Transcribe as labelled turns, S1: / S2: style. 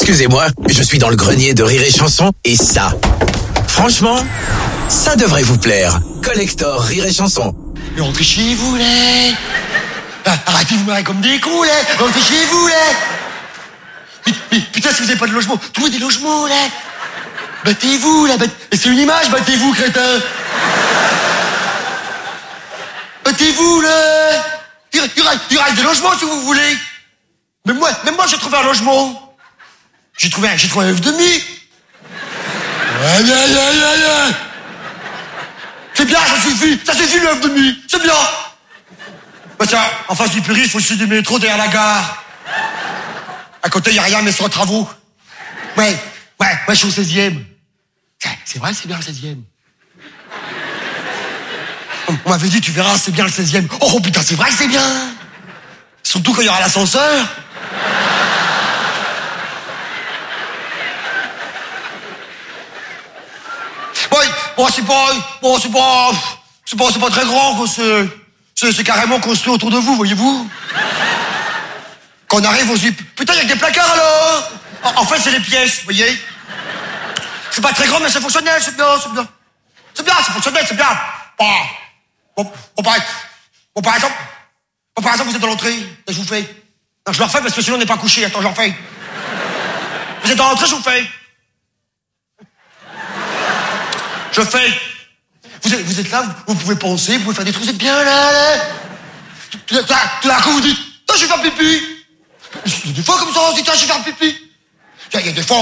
S1: Excusez-moi, je suis dans le grenier de Rire et Chanson et ça, franchement, ça devrait vous plaire. Collector Rire et Chanson.
S2: Mais rentrez chez vous, là. Arrêtez de vous marrer comme des cons, là. Rentrez chez vous, là. Mais putain, si vous avez pas de logement, trouvez des logements, là. Battez-vous, là. C'est une image, battez-vous, crétin. Battez-vous, là. Il reste des logements, si vous voulez. Même moi, j'ai trouvé un logement. J'ai trouvé un œuf demi. Ouais. C'est bien, ça suffit l'œuf demi, c'est bien. Bah tiens, en face du périph', faut aussi du métro derrière la gare. À côté, y a rien, mais sans travaux. Ouais, je suis au 16e. C'est vrai, c'est bien le 16e. On m'avait dit, tu verras, c'est bien le 16e. Oh putain, c'est vrai que c'est bien. Surtout quand il y aura l'ascenseur. Bon, c'est pas très grand, quoi. C'est carrément construit autour de vous, voyez-vous. Quand on arrive, on se dit, putain, il y a que des placards, alors. En fait, c'est les pièces, vous voyez. C'est pas très grand, mais c'est fonctionnel, c'est bien. C'est fonctionnel, c'est bien. Par exemple, vous êtes dans l'entrée, je vous fais. Non, je le refais parce que sinon on n'est pas couché. Attends, je le refais. Vous êtes dans l'entrée, je vous fais. Je fais. Vous êtes là, vous pouvez penser, vous pouvez faire des trucs, vous êtes bien là. Tout d'un coup, vous dites, je vais faire pipi. Il y a des fois comme ça, on se dit, je vais faire pipi. Il y a des fois,